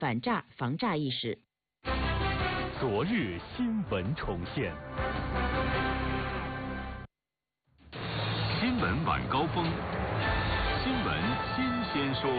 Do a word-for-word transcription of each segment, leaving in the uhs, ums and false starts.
反诈防诈意识。 昨日新闻重现，新闻晚高峰，新闻新鲜说。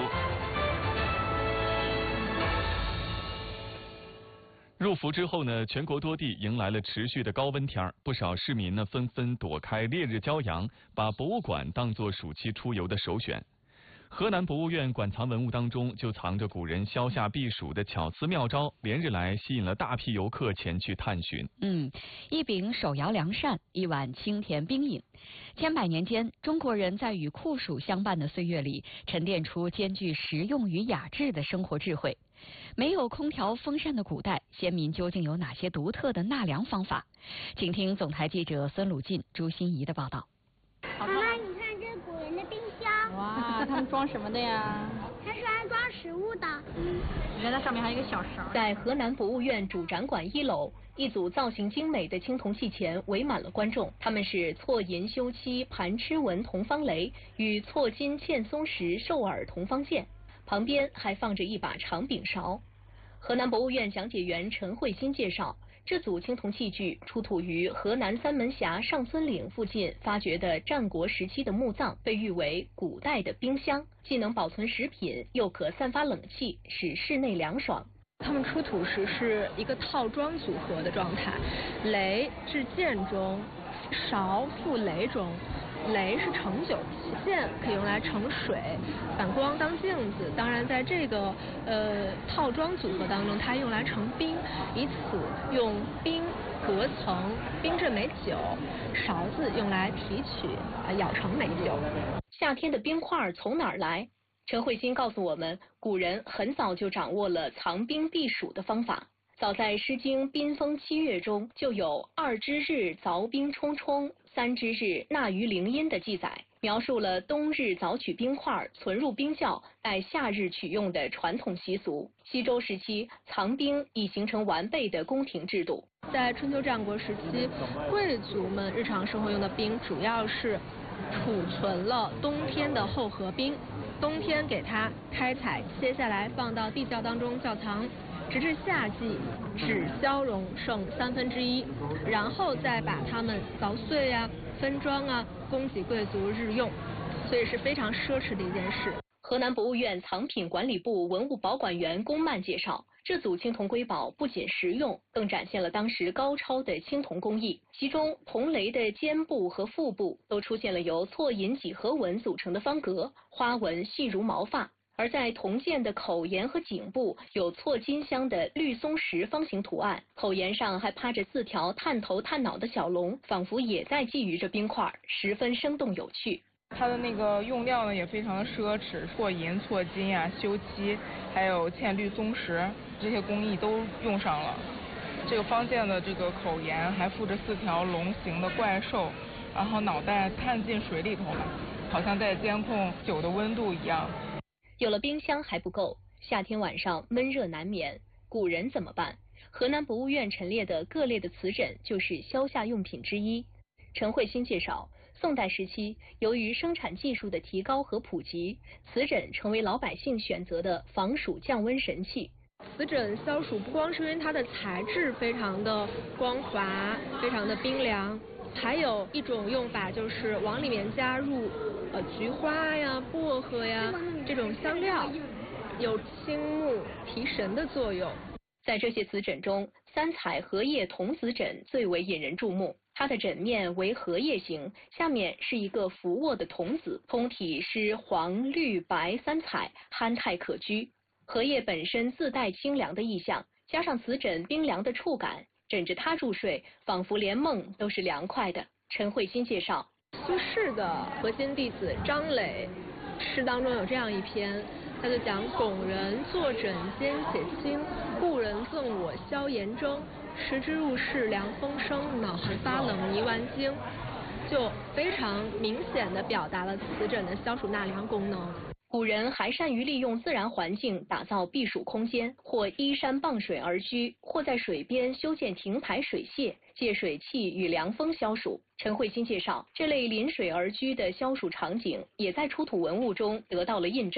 入伏之后呢，全国多地迎来了持续的高温天，不少市民呢纷纷躲开烈日骄阳，把博物馆当作暑期出游的首选。河南博物院馆藏文物当中就藏着古人消夏避暑的巧思妙招，连日来吸引了大批游客前去探寻。 嗯，一柄手摇凉扇，一碗清甜冰饮，千百年间，中国人在与酷暑相伴的岁月里，沉淀出兼具实用与雅致的生活智慧。没有空调风扇的古代，先民究竟有哪些独特的纳凉方法？请听总台记者孙鲁进、朱欣怡的报道。 妈妈，你看这古人的冰箱。 哇，他们装什么的呀？ 它是安装食物的。 嗯，你看它上面还有一个小勺。 在河南博物院主展馆一楼，一组造型精美的青铜器前围满了观众，他们是错银修漆盘螭纹铜方雷与错金嵌松石兽耳铜方剑。旁边还放着一把长柄勺。河南博物院讲解员陈慧欣介绍，这组青铜器具出土于河南三门峡上孙岭附近发掘的战国时期的墓葬，被誉为古代的冰箱，既能保存食品，又可散发冷气，使室内凉爽。 他们出土时是一个套装组合的状态，雷置剑中，勺附雷中。雷是盛酒，剑可以用来盛水，反光当镜子。当然，在这个呃套装组合当中，它用来盛冰，以此用冰隔层冰镇美酒，勺子用来提取啊舀成美酒。 夏天的冰块从哪儿来？陈慧欣告诉我们，古人很早就掌握了藏冰避暑的方法。早在《诗经·宾风七月》中就有二之日凿冰冲冲，三之日纳于陵阴的记载，描述了冬日凿取冰块存入冰窖，待夏日取用的传统习俗。西周时期，藏冰已形成完备的宫廷制度。 在春秋战国时期，贵族们日常生活用的冰主要是储存了冬天的厚荷冰，冬天给它开采切下来放到地窖当中窖藏，直至夏季只消融剩三分之一，然后再把它们凿碎啊、分装啊，供给贵族日用，所以是非常奢侈的一件事。 河南博物院藏品管理部文物保管员龚曼介绍，这组青铜瑰宝不仅实用，更展现了当时高超的青铜工艺。其中铜雷的肩部和腹部都出现了由错银几何纹组成的方格，花纹细如毛发。而在铜剑的口沿和颈部有错金镶的绿松石方形图案，口沿上还趴着四条探头探脑的小龙，仿佛也在觊觎着冰块，十分生动有趣。 它的那个用料呢也非常的奢侈，错银、错金啊、修漆，还有嵌绿松石，这些工艺都用上了。这个方剑的这个口沿还附着四条龙形的怪兽，然后脑袋探进水里头了，好像在监控酒的温度一样。 有了冰箱还不够，夏天晚上闷热难眠，古人怎么办？河南博物院陈列的各类的瓷枕就是消夏用品之一。陈慧欣介绍，宋代时期，由于生产技术的提高和普及，瓷枕成为老百姓选择的防暑降温神器。 瓷枕消暑不光是因为它的材质非常的光滑，非常的冰凉，还有一种用法就是往里面加入呃菊花呀、薄荷呀这种香料，有清目提神的作用。 在这些瓷枕中，三彩荷叶童子枕最为引人注目。它的枕面为荷叶形，下面是一个伏卧的童子，通体是黄、绿、白三彩，憨态可掬。荷叶本身自带清凉的意象，加上瓷枕冰凉的触感，枕着它入睡，仿佛连梦都是凉快的。陈慧欣介绍， 苏轼的核心弟子张磊诗当中有这样一篇，他就讲拱人坐枕间写清，故人赠我消炎蒸，时之入室凉风生，脑寒发冷迷顽经，就非常明显地表达了瓷枕的消暑纳凉功能。 古人还善于利用自然环境打造避暑空间，或依山傍水而居，或在水边修建亭台水榭，借水汽与凉风消暑。陈慧欣介绍，这类临水而居的消暑场景也在出土文物中得到了印证。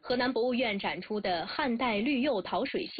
河南博物院展出的汉代绿釉陶水系